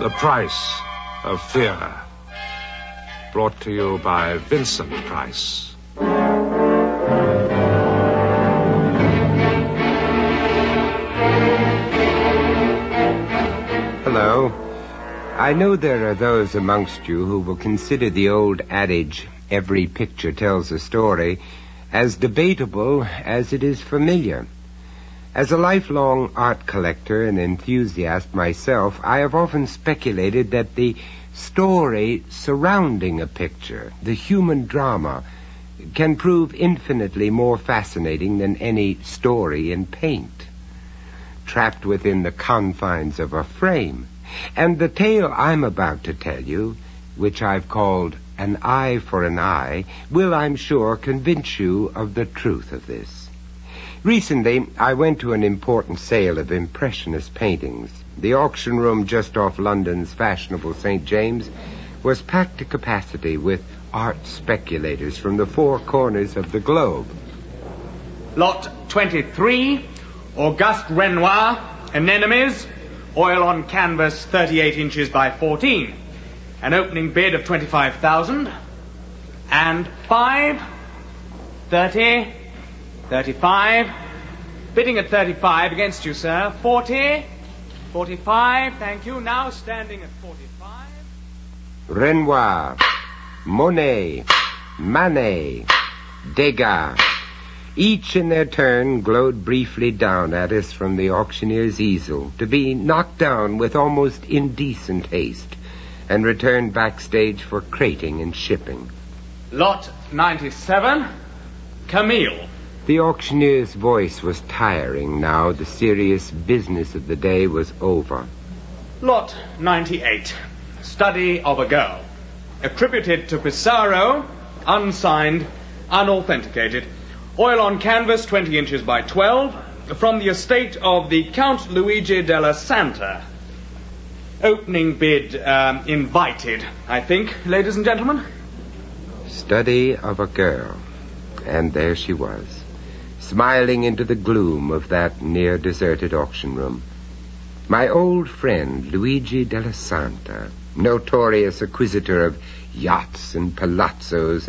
The Price of Fear. Brought to you by Vincent Price. Hello. I know there are those amongst you who will consider the old adage, every picture tells a story, as debatable as it is familiar. As a lifelong art collector and enthusiast myself, I have often speculated that the story surrounding a picture, the human drama, can prove infinitely more fascinating than any story in paint. Trapped within the confines of a frame. And the tale I'm about to tell you, which I've called An Eye for an Eye, will, I'm sure, convince you of the truth of this. Recently, I went to an important sale of Impressionist paintings. The auction room just off London's fashionable St. James was packed to capacity with art speculators from the four corners of the globe. Lot 23, Auguste Renoir, Anemones, oil on canvas 38 inches by 14. An opening bid of 25,000. And 5, 30, 35. Bidding at 35 against you, sir. 40, 45, thank you. Now standing at 45. Renoir, Monet, Manet, Degas. Each in their turn glowed briefly down at us from the auctioneer's easel, to be knocked down with almost indecent haste and returned backstage for crating and shipping. Lot 97, Camille. The auctioneer's voice was tiring now. The serious business of the day was over. Lot 98, Study of a Girl. Attributed to Pissarro, unsigned, unauthenticated. Oil on canvas 20 inches by 12. From the estate of the Count Luigi della Santa. Opening bid invited, I think, ladies and gentlemen. Study of a Girl. And there she was, smiling into the gloom of that near-deserted auction room. My old friend, Luigi della Santa, notorious acquisitor of yachts and palazzos